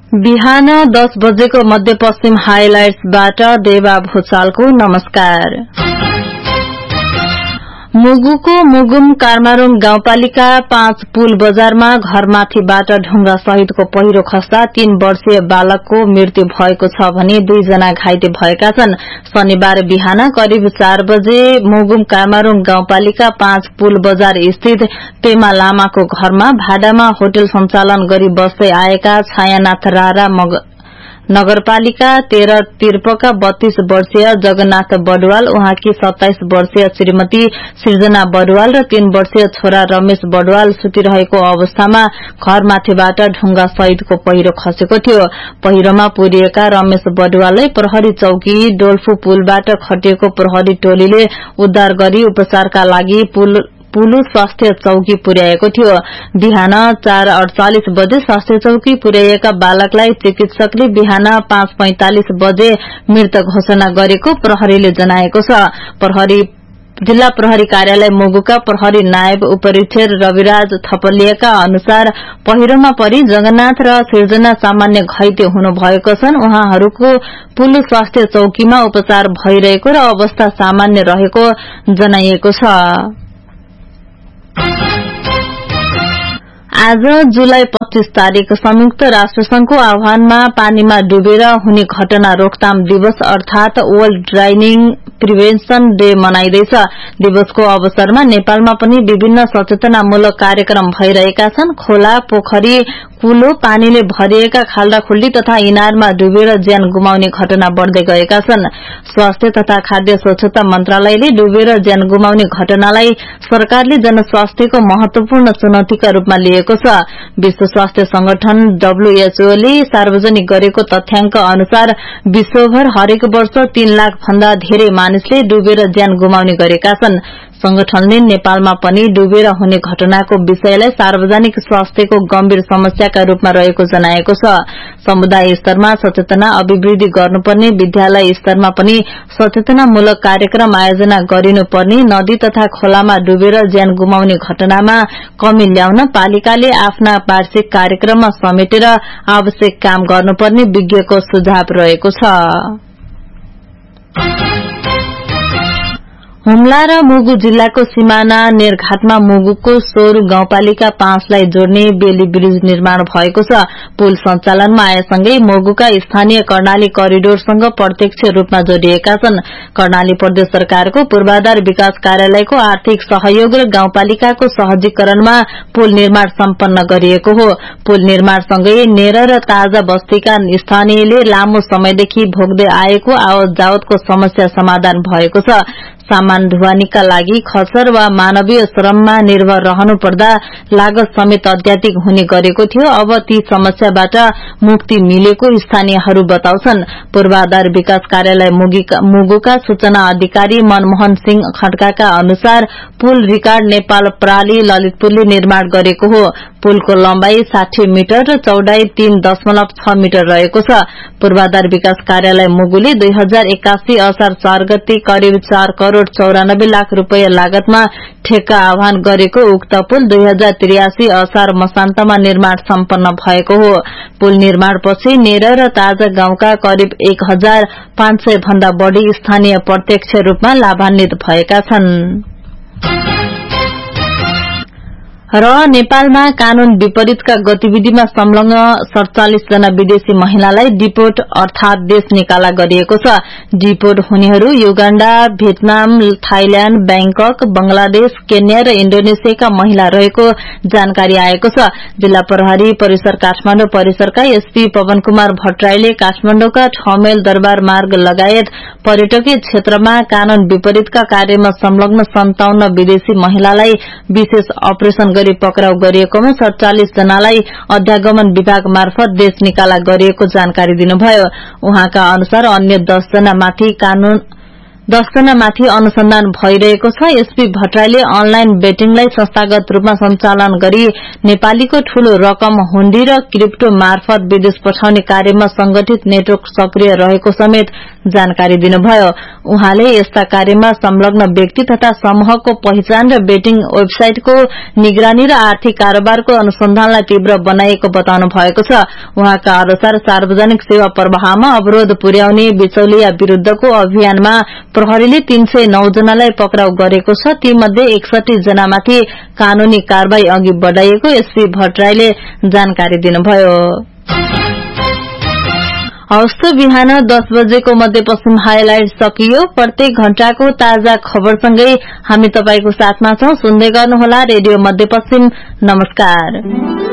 बिहान 10 बजेको मध्यपश्चिम हाइलाइट्सबाट देवा भूषालको नमस्कार। मुगुको मुगुम कार्मारुङ गाउँपालिका 5 पुल बजारमा घरमाथिबाट ढुंगा सहितको पहिरो खस्दा 3 वर्षीय बालकको मृत्यु भएको छ भने 2 जना घाइते भएका छन्। शनिबार बिहान करिब 4 बजे मुगुम कार्मारुङ गाउँपालिका 5 पुल बजार स्थित पेमा लामाको घरमा भाडामा होटल सञ्चालन गरी बस्दै आएका छायानाथ रारा नगरपालिका 13 तिर्पका 32 वर्षीय जगन्नाथ बडुवाल, उहाँकी 27 वर्षीय श्रीमती सृजना बडुवाल र 3 वर्षीय छोरा रमेश बडुवाल सुतिरहेको अवस्थामा घरमाथिबाट ढुंगा सहितको पहिरो खसेको थियो। पहिरोमा पुरिएका रमेश बडुवाललाई प्रहरी चौकी डोल्फु पुलबाट खटिएको प्रहरी टोलीले उद्धार गरी उपचारका लागि पुलु स्वास्थ्य चौकी पुर्याएको थियो। बिहान 4:48 बजे स्वास्थ्य चौकी पुर्याएका बालकलाई चिकित्सकले बिहान 5:45 बजे मृत घोषणा गरेको प्रहरीले जनाएको छ। जिल्ला प्रहरी कार्यालय मुगुका प्रहरी नायब उपरीक्षक रविराज थपलियाका अनुसार पहिरोमा परि जगन्नाथ र सृजना सामान्य घाइते हुनुभएको छन्। उहाँहरूको पुलु स्वास्थ्य चौकीमा उपचार भइरहेको र अवस्था सामान्य रहेको जनाइएको छ। आज जुलाई 25 तारिक संयुक्त राष्ट्रसंघको आह्वानमा पानीमा डुबेर हुने घटना रोकथाम दिवस अर्थात वर्ल्ड ड्राइनिङ प्रिभेन्सन डे मनाइँदैछ। दिवसको अवसरमा नेपालमा पनि विभिन्न सचेतनामूलक कार्यक्रम भइरहेका छन्। खोला, पोखरी, कुलो, पानीले भरिएका खाल्डाखुल्डी तथा इनारमा डुबेर ज्यान गुमाउने घटना बढ़दै गएका छन्। स्वास्थ्य तथा खाद्य स्वच्छता मन्त्रालयले डुबेर ज्यान गुमाउने घटनालाई सरकारले जनस्वास्थ्यको महत्वपूर्ण चुनौतीका रूपमा लिएको छ। विश्व स्वास्थ्य संगठन WHO ले सार्वजनिक गरेको तथ्याङ्क अनुसार विश्वभर हरेक वर्ष 3 लाख भन्दा धेरै मानिसले डुबेर ज्यान गुमाउने गरेका छन्। संगठनले नेपालमा पनि डुबेर हुने घटनाको विषयलाई सार्वजनिक स्वास्थ्यको गम्भीर समस्याका रूपमा रहेको जनाएको छ। समुदाय स्तरमा सचेतना अभिवृद्धि गर्नुपर्ने, विद्यालय स्तरमा पनि सचेतनामूलक कार्यक्रम आयोजना गरिनुपर्ने, नदी तथा खोलामा डुबेर ज्यान गुमाउने घटनामा कमी ल्याउन पालिकाले आफ्ना वार्षिक कार्यक्रममा समेटेर आवश्यक काम गर्नुपर्ने विज्ञको सुझाव रहेको छ। हुम्ला र मुगु जिल्लाको सिमाना नेरघाटमा मुगुको सोरु गाउँपालिका 5 लाई जोड्ने बेली ब्रिज निर्माण भएको छ। पुल सञ्चालनमा आएसँगै मुगुका स्थानीय कर्णाली करिडोरसँग प्रत्यक्ष रूपमा जोडिएका छन्। कर्णाली प्रदेश सरकारको पूर्वाधार विकास कार्यालयको आर्थिक सहयोग र गाउँपालिकाको सहजीकरणमा पुल निर्माण सम्पन्न गरिएको हो। पुल निर्माणसँगै नेर र ताजा बस्तीका स्थानीयले लामो समयदेखि भोग्दै आएको आवत जावतको समस्या समाधान भएको छ। सामान ढुवानीका लागि खचर वा मानवीय श्रममा निर्भर रहनु पर्दा लागत समेत अत्याधिक हुने गरेको थियो। अब ती समस्याबाट मुक्ति मिलेको स्थानीयहरू बताउँछन्। पूर्वाधार विकास कार्यालय मुगुका सूचना अधिकारी मनमोहन सिंह खड्काका अनुसार पुल रिकार्ड नेपाल प्राली ललितपुरले निर्माण गरेको हो। पुलको लम्बाई 60 मिटर र चौडाई 3.6 मिटर रहेको छ। पूर्वाधार विकास कार्यालय मुगुले 2081 असार 4 गते करिब 4 करोड़ 94 लाख रूपैयाँ लागतमा ठेक्का आह्वान गरेको उक्त पुल 2083 असार मसान्तमा निर्माण सम्पन्न भएको हो। पुल निर्माणपछि नेर र ताजा गाउँका करिब 1500 भन्दा बढ़ी स्थानीय प्रत्यक्ष रूपमा लाभान्वित भएका छन्। र नेपालमा कानून विपरीतका गतिविधिमा संलग्न 47 जना विदेशी महिलालाई डिपोर्ट अर्थात देश निकाला गरिएको छ। डिपोर्ट हुनेहरू Uganda, Vietnam, Thailand, Bangkok, Bangladesh, Kenya र इण्डोनेसियाका महिला रहेको जानकारी आएको छ। जिल्ला प्रहरी परिसर काठमाडौँ परिसरका एसपी पवन कुमार भट्टराईले काठमाडौँका ठमेल दरबार मार्ग लगायत पर्यटकीय क्षेत्रमा कानून विपरीतका कार्यमा संलग्न 57 विदेशी महिलालाई विशेष अपरेशन गरी पक्राउ गरिएकोमा 47 जनालाई अध्यागमन विभाग मार्फत देश निकाला गरिएको जानकारी दिनुभयो। उहाँका अनुसार अन्य 10 जना माथि 10 जनामाथि अनुसन्धान भइरहेको छ। एसपी भट्टराईले अनलाइन बेटिङलाई संस्थागत रूपमा सञ्चालन गरी नेपालीको ठूलो रकम हुण्डी र क्रिप्टो मार्फत विदेश पठाउने कार्यमा संगठित नेटवर्क सक्रिय रहेको समेत जानकारी दिनुभयो। उहाँले यस्ता कार्यमा संलग्न व्यक्ति तथा समूहको पहिचान र बेटिङ वेबसाइटको निगरानी र आर्थिक कारोबारको अनुसन्धानलाई तीव्र बनाइएको बताउनु भएको छ। उहाँका अनुसार सार्वजनिक सेवा प्रवाहमा अवरोध पुर्याउने बिचौलिया विरूद्धको अभियानमा प्रहरीले 309 जनालाई पक्राउ गरेको छ। तीमध्ये 61 जनामाथि कानूनी कारबाही अघि बढ़ाइएको एसपी भट्टराईले जानकारी दिनुभयो। हवस् बिहान 10 बजेको मध्यपश्चिम हाइलाइट सकियो। प्रत्येक घण्टाको ताजा खबरसँगै हामी तपाईको साथमा छौं। सुन्दै गर्नुहोला रेडियो मध्यपश्चिम। नमस्कार।